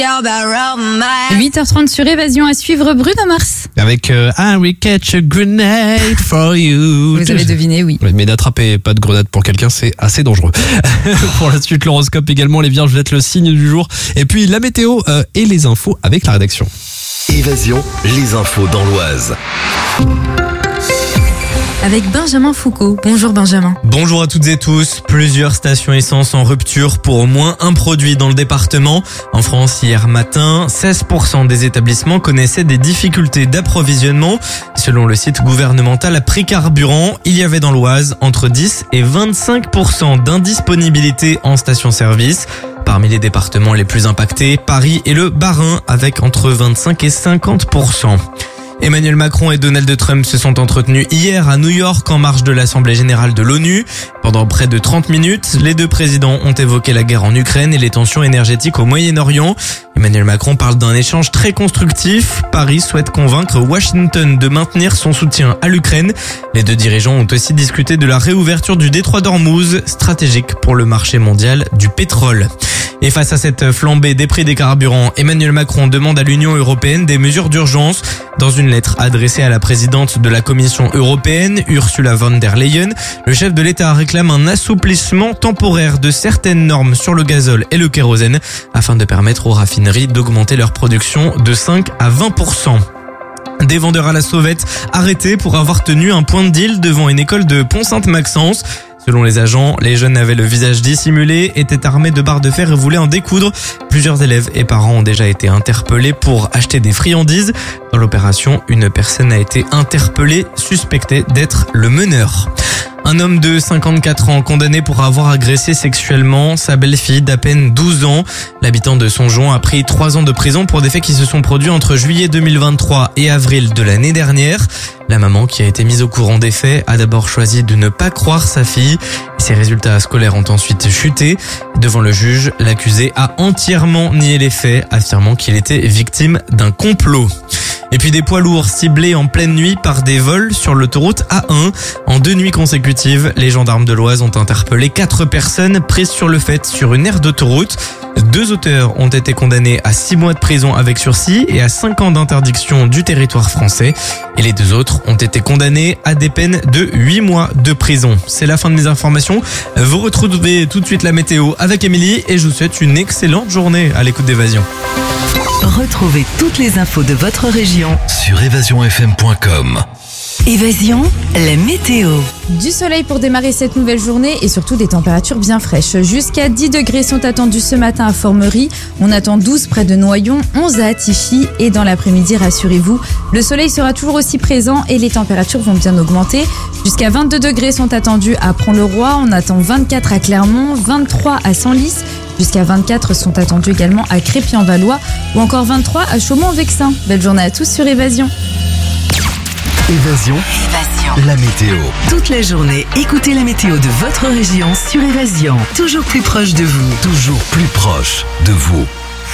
8h30 sur Évasion, à suivre Bruno Mars. Avec I will catch a grenade for you. Vous avez deviné, oui. Mais n'attrapez pas de grenade pour quelqu'un, c'est assez dangereux. Pour la suite, l'horoscope également, les vierges, vous êtes le signe du jour. Et puis la météo et les infos avec la rédaction. Évasion, les infos dans l'Oise. Avec Benjamin Foucault. Bonjour Benjamin. Bonjour à toutes et tous. Plusieurs stations essence en rupture pour au moins un produit dans le département. En France, hier matin, 16% des établissements connaissaient des difficultés d'approvisionnement. Selon le site gouvernemental à prix carburant, il y avait dans l'Oise entre 10 et 25% d'indisponibilité en station-service. Parmi les départements les plus impactés, Paris et le Bas-Rhin avec entre 25 et 50%. Emmanuel Macron et Donald Trump se sont entretenus hier à New York en marge de l'Assemblée générale de l'ONU. Pendant près de 30 minutes, les deux présidents ont évoqué la guerre en Ukraine et les tensions énergétiques au Moyen-Orient. Emmanuel Macron parle d'un échange très constructif. Paris souhaite convaincre Washington de maintenir son soutien à l'Ukraine. Les deux dirigeants ont aussi discuté de la réouverture du détroit d'Ormuz, stratégique pour le marché mondial du pétrole. Et face à cette flambée des prix des carburants, Emmanuel Macron demande à l'Union européenne des mesures d'urgence. Dans une lettre adressée à la présidente de la Commission européenne, Ursula von der Leyen, le chef de l'État réclame un assouplissement temporaire de certaines normes sur le gazole et le kérosène afin de permettre aux raffineries d'augmenter leur production de 5 à 20%. Des vendeurs à la sauvette arrêtés pour avoir tenu un point de deal devant une école de Pont-Sainte-Maxence. Selon les agents, les jeunes avaient le visage dissimulé, étaient armés de barres de fer et voulaient en découdre. Plusieurs élèves et parents ont déjà été interpellés pour acheter des friandises. Dans l'opération, une personne a été interpellée, suspectée d'être le meneur. Un homme de 54 ans condamné pour avoir agressé sexuellement sa belle-fille d'à peine 12 ans. L'habitant de Songeon a pris 3 ans de prison pour des faits qui se sont produits entre juillet 2023 et avril de l'année dernière. La maman, qui a été mise au courant des faits, a d'abord choisi de ne pas croire sa fille. Ses résultats scolaires ont ensuite chuté. Devant le juge, l'accusé a entièrement nié les faits, affirmant qu'il était victime d'un complot. Et puis des poids lourds ciblés en pleine nuit par des vols sur l'autoroute A1. En 2 nuits consécutives, les gendarmes de l'Oise ont interpellé 4 personnes prises sur le fait sur une aire d'autoroute. 2 auteurs ont été condamnés à 6 mois de prison avec sursis et à 5 ans d'interdiction du territoire français. Et les 2 autres ont été condamnés à des peines de 8 mois de prison. C'est la fin de mes informations. Vous retrouvez tout de suite la météo avec Émilie et je vous souhaite une excellente journée à l'écoute d'Évasion. Retrouvez toutes les infos de votre région Sur évasionfm.com. Évasion, la météo. Du soleil pour démarrer cette nouvelle journée et surtout des températures bien fraîches. Jusqu'à 10 degrés sont attendus ce matin à Formerie. On attend 12 près de Noyon, 11 à Attichy et dans l'après-midi, rassurez-vous, le soleil sera toujours aussi présent et les températures vont bien augmenter. Jusqu'à 22 degrés sont attendus à Pont-le-Roi. On attend 24 à Clermont, 23 à Senlis. Jusqu'à 24 sont attendus également à Crépy-en-Valois ou encore 23 à Chaumont-en-Vexin. Belle journée à tous sur Évasion. Évasion, la météo. Toute la journée, écoutez la météo de votre région sur Évasion. Toujours plus proche de vous. Toujours plus proche de vous.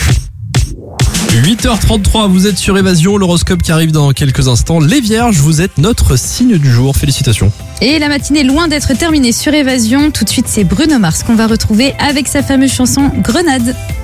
8h33, vous êtes sur Évasion, l'horoscope qui arrive dans quelques instants. Les vierges, vous êtes notre signe du jour. Félicitations. Et la matinée est loin d'être terminée sur Évasion. Tout de suite, c'est Bruno Mars qu'on va retrouver avec sa fameuse chanson Grenade.